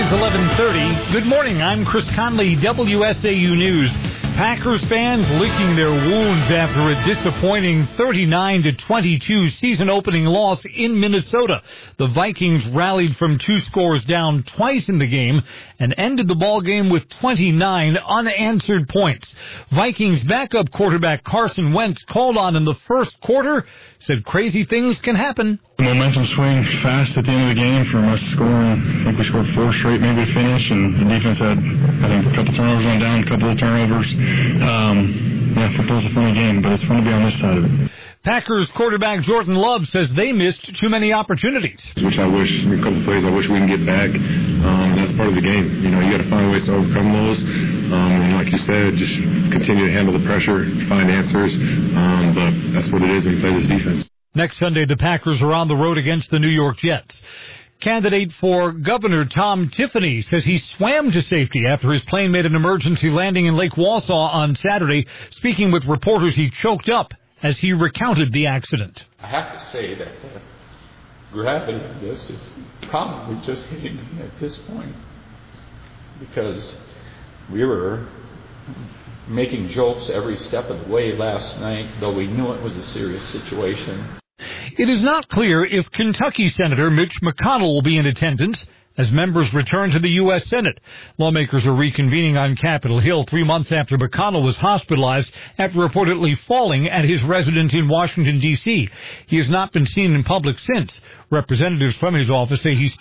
is 11:30. Good morning, I'm Chris Conley, WSAU News. Packers fans licking their wounds after a disappointing 39-22 season-opening loss in Minnesota. The Vikings rallied from 2 scores down twice in the game and ended the ballgame with 29 unanswered points. Vikings backup quarterback Carson Wentz, called on in the first quarter, said crazy things can happen. The momentum swing fast at the end of the game from us scoring. I think we scored 4 straight maybe to finish, and the defense had, I think, a couple turnovers on down, a couple of turnovers. Football's a funny game, but it's fun to be on this side of it. Packers quarterback Jordan Love says they missed too many opportunities. Which I wish, a couple plays I wish we can get back. That's part of the game. You got to find ways to overcome those. And like you said, just continue to handle the pressure, find answers. But that's what it is when you play this defense. Next Sunday, the Packers are on the road against the New York Jets. Candidate for Governor Tom Tiffany says he swam to safety after his plane made an emergency landing in Lake Wausau on Saturday. Speaking with reporters, he choked up as he recounted the accident. I have to say that the gravity of this is probably just hitting me at this point, because we were making jokes every step of the way last night, though we knew it was a serious situation. It is not clear if Kentucky Senator Mitch McConnell will be in attendance as members return to the U.S. Senate. Lawmakers are reconvening on Capitol Hill 3 months after McConnell was hospitalized after reportedly falling at his residence in Washington, D.C. He has not been seen in public since. Representatives from his office say he's